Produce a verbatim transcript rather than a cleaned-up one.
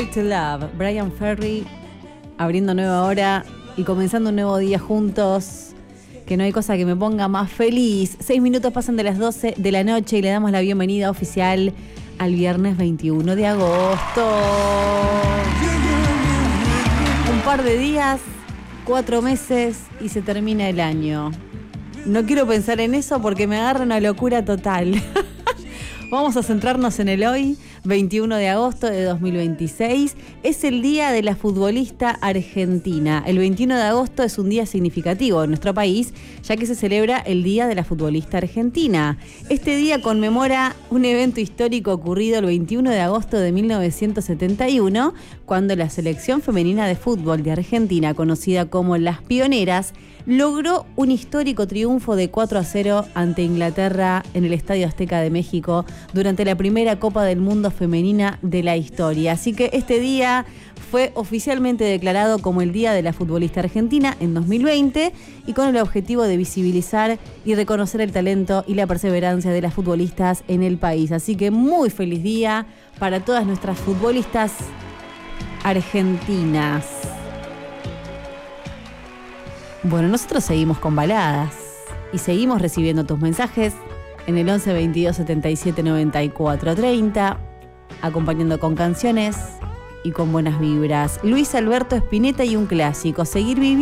Made to Love, Brian Ferry abriendo nueva hora y comenzando un nuevo día juntos. Que no hay cosa que me ponga más feliz. Seis minutos pasan de las doce de la noche y le damos la bienvenida oficial al viernes veintiuno de agosto. Un par de días, cuatro meses y se termina el año. No quiero pensar en eso porque me agarra una locura total. Vamos a centrarnos en el hoy, veintiuno de agosto de dos mil veintiséis. Es el día de la futbolista argentina. El veintiuno de agosto es un día significativo en nuestro país, ya que se celebra el Día de la Futbolista Argentina. Este día conmemora un evento histórico ocurrido el veintiuno de agosto de mil novecientos setenta y uno, cuando la selección femenina de fútbol de Argentina, conocida como Las Pioneras, logró un histórico triunfo de cuatro a cero ante Inglaterra en el Estadio Azteca de México durante la primera Copa del Mundo femenina de la historia. Así que este día fue oficialmente declarado como el Día de la Futbolista Argentina en dos mil veinte y con el objetivo de visibilizar y reconocer el talento y la perseverancia de las futbolistas en el país. Así que muy feliz día para todas nuestras futbolistas argentinas. Bueno, nosotros seguimos con baladas y seguimos recibiendo tus mensajes en el once veintidós setenta y siete noventa y cuatro treinta, acompañando con canciones y con buenas vibras. Luis Alberto Spinetta y un clásico, Seguir Viviendo.